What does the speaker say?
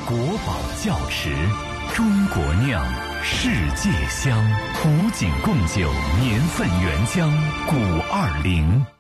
国宝窖池，中国酿，世界香。古井贡酒年份原浆，古20。